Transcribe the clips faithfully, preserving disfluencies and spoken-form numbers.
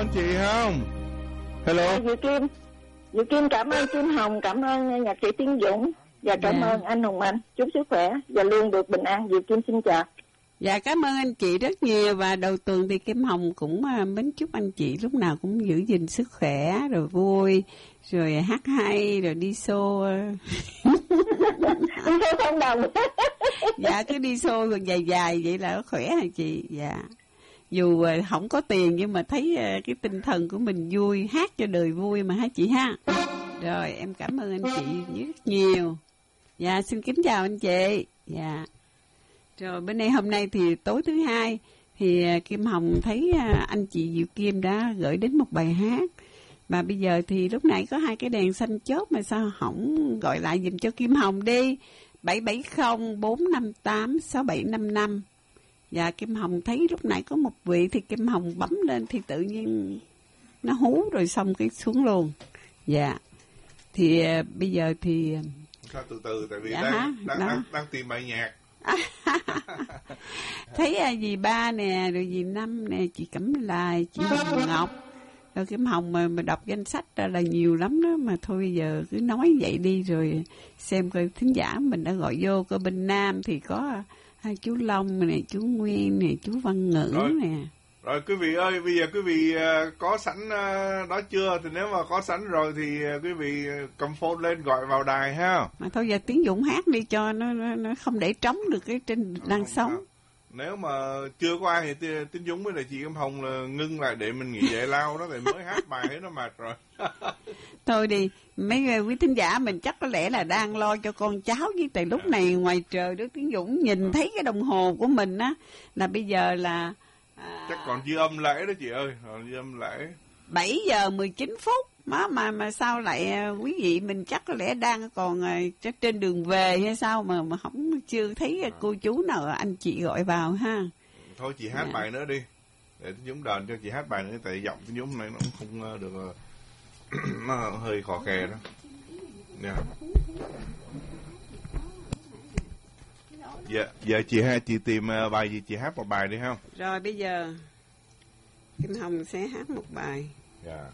anh chị không? Hello. Diệu Kim, Diệu Kim cảm ơn Kim Hồng, cảm ơn nhạc sĩ Tiến Dũng và cảm dạ. ơn anh Hùng Anh. Chúc sức khỏe và luôn được bình an. Diệu Kim xin chào. Dạ cảm ơn anh chị rất nhiều, và đầu tuần thì Kim Hồng cũng mến chúc anh chị lúc nào cũng giữ gìn sức khỏe, rồi vui, rồi hát hay, rồi đi show. Đi show không đồng. Dạ cứ đi show rồi dài dài vậy là khỏe hả chị? Dạ. Dù không có tiền nhưng mà thấy cái tinh thần của mình vui, hát cho đời vui mà hả chị ha. Rồi em cảm ơn anh chị rất nhiều. Dạ xin kính chào anh chị. Dạ. Rồi bên đây hôm nay thì tối thứ hai thì Kim Hồng thấy anh chị Diệu Kim đã gửi đến một bài hát. Mà bây giờ thì lúc nãy có hai cái đèn xanh chốt mà sao không gọi lại dùm cho Kim Hồng đi. bảy bảy không bốn năm tám sáu bảy năm năm. Và Kim Hồng thấy lúc nãy có một vị thì Kim Hồng bấm lên thì tự nhiên nó hú rồi xong cái xuống luôn. Dạ. Thì uh, bây giờ thì sao từ từ tại vì dạ đang, hả? đang, đang đang tìm bài nhạc. Thấy uh, dì Ba nè, rồi dì Năm nè, chị Cẩm Lài, chị Hồng Ngọc. Rồi Kim Hồng mà, mà đọc danh sách ra là nhiều lắm đó, mà thôi bây giờ cứ nói vậy đi rồi xem coi thính giả mình đã gọi vô. Coi bên Nam thì có hai chú Long nè, chú Nguyên nè, chú Văn Ngữ rồi, nè. Rồi quý vị ơi, bây giờ quý vị uh, có sẵn uh, đó chưa? Thì nếu mà có sẵn rồi thì uh, quý vị cầm phone lên gọi vào đài ha. Mà thôi giờ Tiến Dũng hát đi cho nó nó, nó không để trống được cái trên đang sống. Nếu mà chưa có ai thì Tiến Dũng với lại chị Kim Hồng là ngưng lại để mình nghỉ giải lao đó, thì mới hát bài ấy nó mệt rồi. Thôi đi, mấy quý thính giả mình chắc có lẽ là đang lo cho con cháu, với tại lúc này ngoài trời đó Tiến Dũng nhìn thấy cái đồng hồ của mình á là bây giờ là à... chắc còn dư âm lễ đó chị ơi, còn dư âm lễ. bảy giờ mười chín phút mà mà mà sao lại quý vị mình chắc có lẽ đang còn chắc trên đường về hay sao mà mà không chưa thấy à. Cô chú nào anh chị gọi vào ha. Thôi chị hát à. bài nữa đi để Tiến Dũng đền cho chị hát bài nữa, tại giọng Tiến Dũng này nó cũng không được nó hơi khò khè đó. Yeah. Dạ, giờ chị ha chị tìm bài gì chị hát một bài đi không? Rồi bây giờ Kim Hồng sẽ hát một bài. Dạ. Yeah.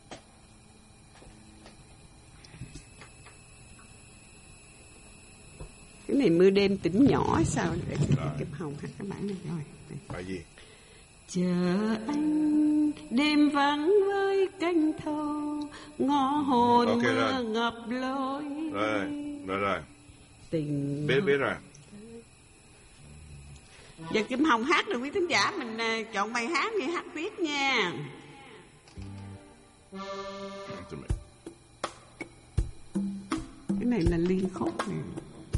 Cái này Mưa Đêm Tỉnh Nhỏ sao để Kim Hồng hát cái bản này rồi. Bài gì? Chờ anh đêm vắng với cánh thâu, ngõ hồn okay, mưa rồi. Ngập lối. Rồi, rồi rồi. Tình biết biết rồi. Giờ Kim Hồng hát được quý thính giả mình chọn bài hát đi, hát tiếp nha. Cái này là liên khúc nè.